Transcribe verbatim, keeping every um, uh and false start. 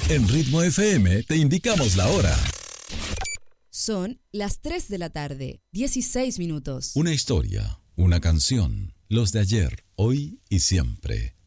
En Ritmo F M te indicamos la hora. Son las tres de la tarde, dieciséis minutos. Una historia, una canción, los de ayer, hoy y siempre.